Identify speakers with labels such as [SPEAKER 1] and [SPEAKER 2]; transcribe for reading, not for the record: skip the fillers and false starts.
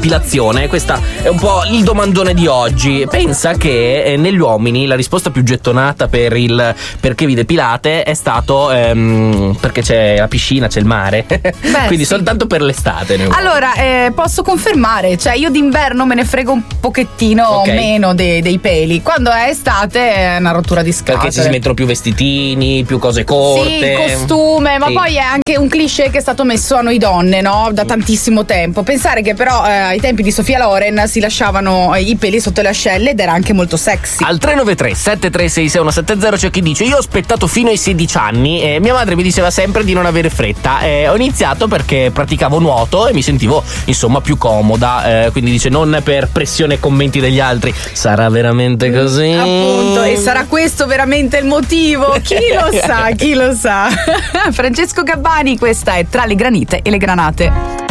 [SPEAKER 1] depilazione, questa è un po' il domandone di oggi. Pensa che negli uomini la risposta più gettonata per il perché vi depilate è stato perché c'è la piscina, c'è il mare. Quindi soltanto per l'estate.
[SPEAKER 2] Allora, posso confermare, cioè io d'inverno me ne frego un pochettino meno dei peli. Quando è estate è una rottura di scatole.
[SPEAKER 1] Perché si mettono più vestitini, più cose corte.
[SPEAKER 2] Sì, costume, ma poi è anche un cliché che è stato messo a noi donne, no? Da tantissimo tempo. Pensare che però ai tempi di Sofia Loren si lasciavano i peli sotto le ascelle ed era anche molto sexy.
[SPEAKER 1] Al 393 7366 170 c'è chi dice: io ho aspettato fino ai 16 anni e mia madre mi diceva sempre di non avere fretta. Ho iniziato perché praticavo nuoto e mi sentivo insomma più comoda, quindi dice non per pressione e commenti degli altri. Sarà veramente così?
[SPEAKER 2] Appunto, e sarà questo veramente il motivo? Chi lo sa, chi lo sa. Francesco Gabbani, questa è Tra le granite e le granate.